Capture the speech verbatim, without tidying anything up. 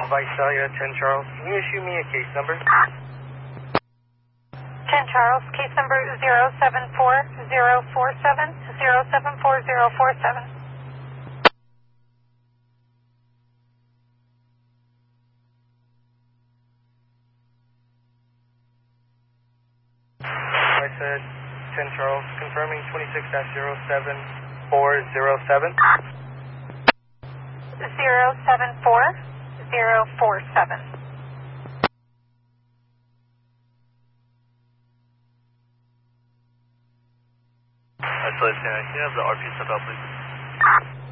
Visalia, ten Charles. Can you issue me a case number? ten Charles, case number zero seven four zero four seven, zero seven four zero four seven. I said ten Charles, confirming twenty-six dash zero seven four zero seven. zero seven four zero four seven. I said, can I have the R P step out, please?